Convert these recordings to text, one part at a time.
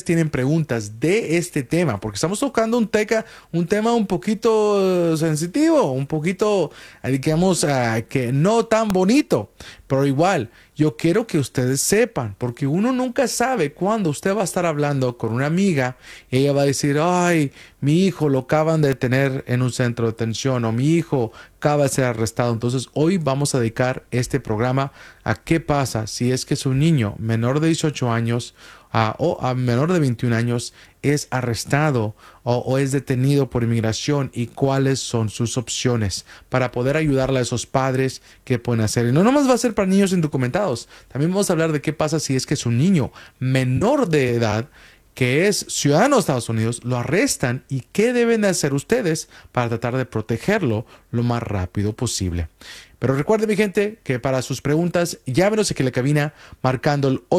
tienen preguntas de este tema, porque estamos tocando un tema un poquito sensitivo, un poquito, digamos, que no tan bonito, pero igual, yo quiero que ustedes sepan, porque uno nunca sabe cuándo usted va a estar hablando con una amiga y ella va a decir, ay, mi hijo lo acaban de detener en un centro de detención o mi hijo acaba de ser arrestado. Entonces, hoy vamos a dedicar este programa a qué pasa si es que su niño menor de 18 años o a menor de 21 años es arrestado o es detenido por inmigración y cuáles son sus opciones para poder ayudarle a esos padres que pueden hacer. Y no nomás va a ser para niños indocumentados, también vamos a hablar de qué pasa si es que su niño menor de edad que es ciudadano de Estados Unidos, lo arrestan y qué deben de hacer ustedes para tratar de protegerlo lo más rápido posible. Pero recuerden, mi gente, que para sus preguntas, llámenos aquí en la cabina marcando el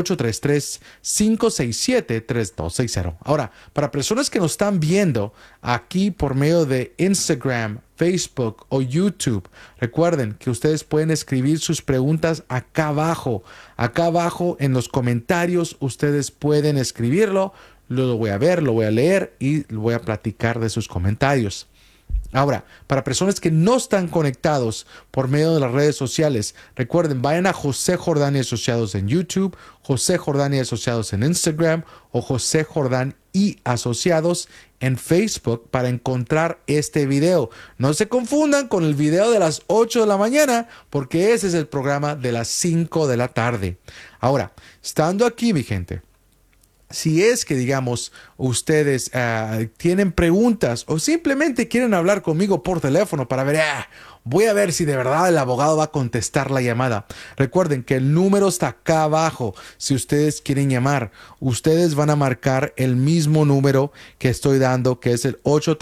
833-567-3260. Ahora, para personas que nos están viendo aquí por medio de Instagram, Facebook o YouTube, recuerden que ustedes pueden escribir sus preguntas acá abajo. Acá abajo en los comentarios ustedes pueden escribirlo. Lo voy a ver, lo voy a leer y voy a platicar de sus comentarios. Ahora, para personas que no están conectados por medio de las redes sociales, recuerden, vayan a José Jordán y Asociados en YouTube, José Jordán y Asociados en Instagram o José Jordán y Asociados en Facebook para encontrar este video. No se confundan con el video de las 8 de la mañana porque ese es el programa de las 5 de la tarde. Ahora, estando aquí, mi gente, si es que, digamos, ustedes tienen preguntas o simplemente quieren hablar conmigo por teléfono para ver, voy a ver si de verdad el abogado va a contestar la llamada. Recuerden que el número está acá abajo. Si ustedes quieren llamar, ustedes van a marcar el mismo número que estoy dando, que es el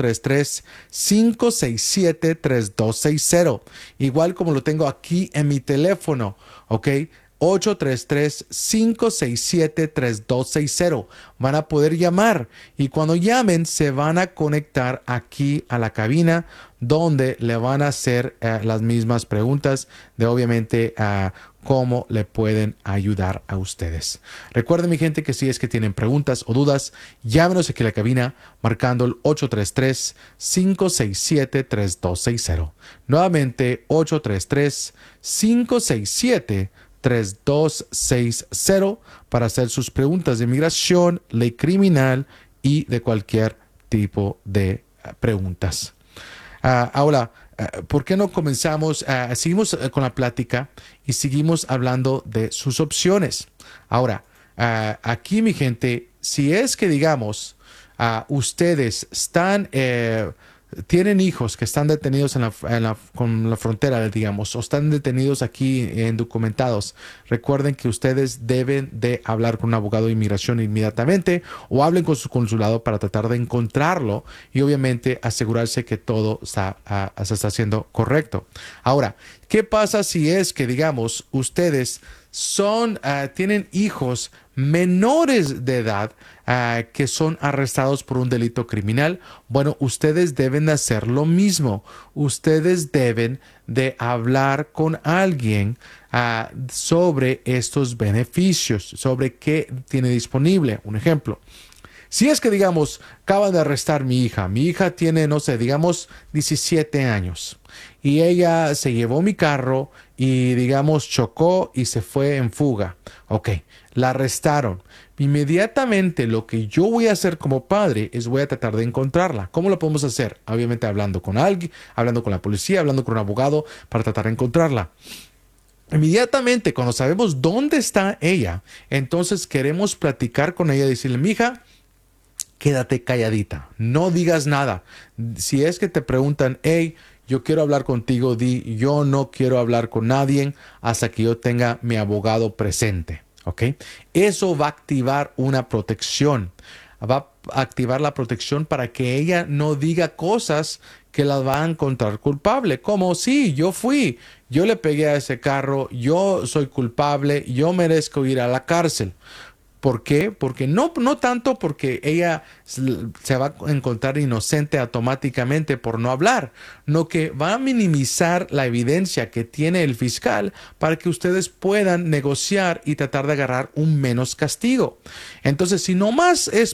833-567-3260. Igual como lo tengo aquí en mi teléfono, ¿ok? 833-567-3260. Van a poder llamar y cuando llamen se van a conectar aquí a la cabina donde le van a hacer las mismas preguntas de obviamente cómo le pueden ayudar a ustedes. Recuerden, mi gente, que si es que tienen preguntas o dudas, llámenos aquí a la cabina marcando el 833-567-3260. Nuevamente 833-567-3260 para hacer sus preguntas de inmigración, ley criminal y de cualquier tipo de preguntas. Ahora, ¿por qué no comenzamos? Seguimos con la plática y seguimos hablando de sus opciones. Ahora, aquí, mi gente, si es que, digamos, ustedes están... tienen hijos que están detenidos con la frontera, digamos, o están detenidos aquí indocumentados, recuerden que ustedes deben de hablar con un abogado de inmigración inmediatamente o hablen con su consulado para tratar de encontrarlo y obviamente asegurarse que todo se está haciendo correcto. Ahora, ¿qué pasa si es que, digamos, ustedes tienen hijos menores de edad que son arrestados por un delito criminal? Bueno, ustedes deben de hacer lo mismo. Ustedes deben de hablar con alguien sobre estos beneficios, sobre qué tiene disponible. Un ejemplo. Si es que, digamos, acaban de arrestar mi hija tiene, no sé, digamos, 17 años y ella se llevó mi carro y, digamos, chocó y se fue en fuga. Ok, la arrestaron. Inmediatamente lo que yo voy a hacer como padre es voy a tratar de encontrarla. ¿Cómo lo podemos hacer? Obviamente hablando con alguien, hablando con la policía, hablando con un abogado para tratar de encontrarla. Inmediatamente cuando sabemos dónde está ella, entonces queremos platicar con ella y decirle, mija, quédate calladita, no digas nada. Si es que te preguntan, hey, yo quiero hablar contigo, di, yo no quiero hablar con nadie hasta que yo tenga mi abogado presente, ¿ok? Eso va a activar una protección, va a activar la protección para que ella no diga cosas que la van a encontrar culpable, como sí, yo fui, yo le pegué a ese carro, yo soy culpable, yo merezco ir a la cárcel. ¿Por qué? Porque no tanto porque ella se va a encontrar inocente automáticamente por no hablar, no que va a minimizar la evidencia que tiene el fiscal para que ustedes puedan negociar y tratar de agarrar un menos castigo. Entonces, si nomás es